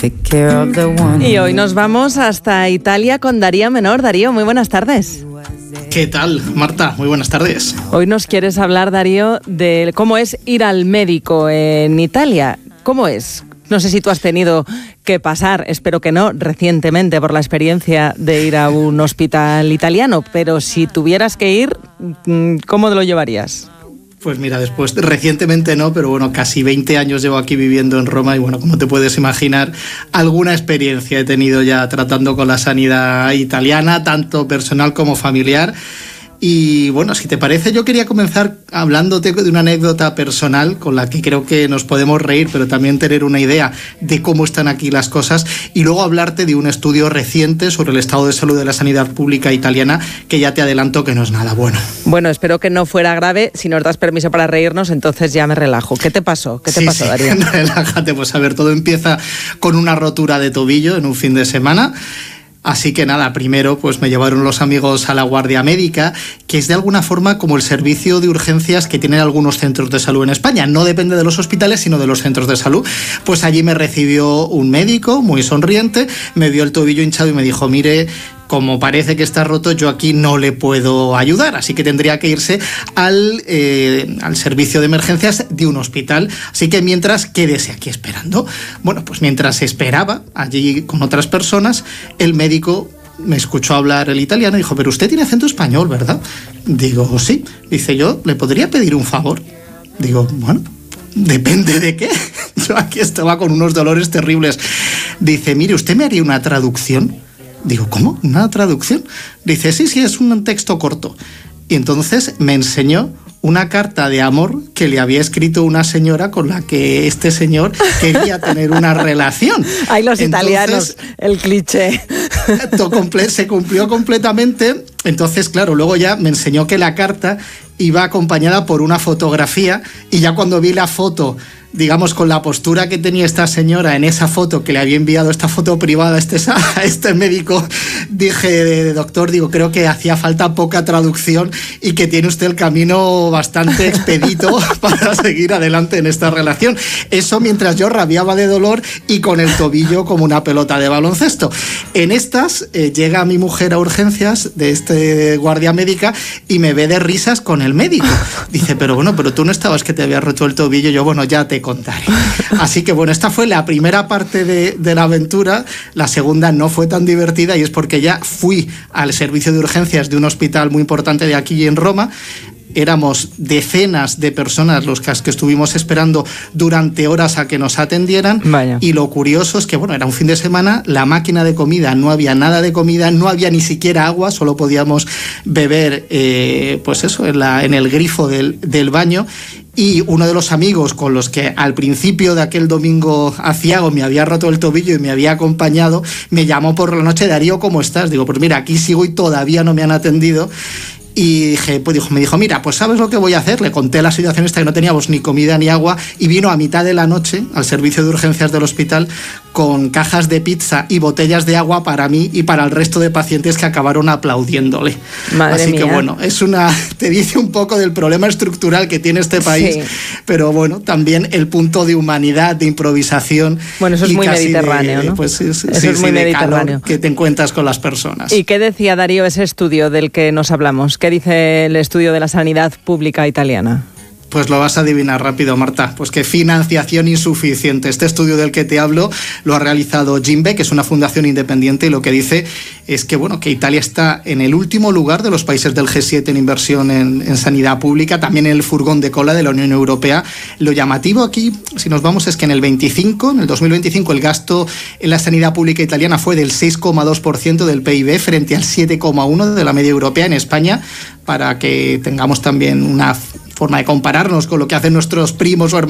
Y hoy nos vamos hasta Italia con Darío Menor. Darío, muy buenas tardes. ¿Qué tal, Marta? Muy buenas tardes. Hoy nos quieres hablar, Darío, de cómo es ir al médico en Italia. ¿Cómo es? No sé si tú has tenido que pasar, espero que no, recientemente por la experiencia de ir a un hospital italiano, pero si tuvieras que ir, ¿cómo te lo llevarías? Pues mira, recientemente no, pero bueno, casi 20 años llevo aquí viviendo en Roma y bueno, como te puedes imaginar, alguna experiencia he tenido ya tratando con la sanidad italiana, tanto personal como familiar. Y bueno, si te parece, yo quería comenzar hablándote de una anécdota personal con la que creo que nos podemos reír, pero también tener una idea de cómo están aquí las cosas, y luego hablarte de un estudio reciente sobre el estado de salud de la sanidad pública italiana, que ya te adelanto que no es nada bueno. Bueno, espero que no fuera grave. Si nos das permiso para reírnos, entonces ya me relajo. ¿Qué te pasó? ¿Qué te pasó, Darío? Relájate, pues a ver, todo empieza con una rotura de tobillo en un fin de semana. Así que nada, primero pues me llevaron los amigos a la guardia médica, que es de alguna forma como el servicio de urgencias que tienen algunos centros de salud en España. No depende de los hospitales, sino de los centros de salud. Pues allí me recibió un médico muy sonriente, me vio el tobillo hinchado y me dijo, mire, como parece que está roto, yo aquí no le puedo ayudar, así que tendría que irse al servicio de emergencias de un hospital. Así que mientras, quédese aquí esperando. Bueno, pues mientras esperaba allí con otras personas, el médico me escuchó hablar el italiano y dijo, pero usted tiene acento español, ¿verdad? Digo, sí. Dice, yo le podría pedir un favor. Digo, bueno, depende de qué. Yo aquí estaba con unos dolores terribles. Dice, mire, ¿usted me haría una traducción? Digo, ¿cómo? ¿Una traducción? Dice, sí, es un texto corto. Y entonces me enseñó una carta de amor que le había escrito una señora con la que este señor quería tener una relación. Ay, los italianos, el cliché. Se cumplió completamente. Entonces, claro, luego ya me enseñó que la carta iba acompañada por una fotografía, y ya cuando vi la foto, digamos, con la postura que tenía esta señora en esa foto, que le había enviado esta foto privada a este médico, dije, doctor, creo que hacía falta poca traducción y que tiene usted el camino bastante expedito para seguir adelante en esta relación. Eso mientras yo rabiaba de dolor y con el tobillo como una pelota de baloncesto. En estas llega mi mujer a urgencias de este guardia médica y me ve de risas con el médico. Dice, pero tú no estabas que te había roto el tobillo. Yo, bueno, ya te contaré. Así que bueno, esta fue la primera parte de la aventura. La segunda no fue tan divertida, y es porque ya fui al servicio de urgencias de un hospital muy importante de aquí en Roma. Éramos decenas de personas los que estuvimos esperando durante horas a que nos atendieran. Vaya. Y lo curioso es que, bueno, era un fin de semana, la máquina de comida, no había nada de comida, no había ni siquiera agua, solo podíamos beber, en el grifo del baño. Y uno de los amigos con los que al principio de aquel domingo aciago me había roto el tobillo y me había acompañado, me llamó por la noche, Darío, ¿cómo estás? Digo, pues mira, aquí sigo y todavía no me han atendido. Y me dijo, mira, pues ¿sabes lo que voy a hacer? Le conté la situación esta, que no teníamos ni comida ni agua, y vino a mitad de la noche al servicio de urgencias del hospital con cajas de pizza y botellas de agua para mí y para el resto de pacientes, que acabaron aplaudiéndole. Madre mía. Que bueno, te dice un poco del problema estructural que tiene este país, sí. Pero bueno, también el punto de humanidad, de improvisación. Bueno, eso es muy mediterráneo, ¿no? Pues eso es muy mediterráneo, que te encuentras con las personas. ¿Y qué decía, Darío, ese estudio del que nos hablamos? ¿Qué dice el estudio de la sanidad pública italiana? Pues lo vas a adivinar rápido, Marta. Pues que financiación insuficiente. Este estudio del que te hablo lo ha realizado Gimbe, que es una fundación independiente, y lo que dice es que, que Italia está en el último lugar de los países del G7 en inversión en sanidad pública, también en el furgón de cola de la Unión Europea. Lo llamativo aquí, si nos vamos, es que en el 2025, el gasto en la sanidad pública italiana fue del 6,2% del PIB frente al 7,1% de la media europea. En España, para que tengamos también una forma de compararnos con lo que hacen nuestros primos o hermanos